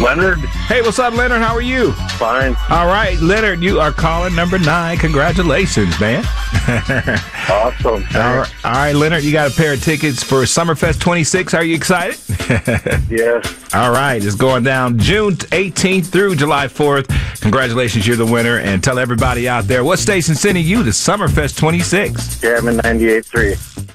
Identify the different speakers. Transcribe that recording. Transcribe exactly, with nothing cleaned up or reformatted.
Speaker 1: Leonard.
Speaker 2: Hey, what's up, Leonard? How are you?
Speaker 1: Fine.
Speaker 2: All right, Leonard, you are calling number nine. Congratulations, man.
Speaker 1: Awesome.
Speaker 2: All right, all right, Leonard, you got a pair of tickets for Summerfest twenty-six. Are you excited?
Speaker 1: Yes.
Speaker 2: All right, it's going down June eighteenth through July fourth. Congratulations, you're the winner. And tell everybody out there, what station sending you to Summerfest twenty-six?
Speaker 1: Jamming ninety-eight point three.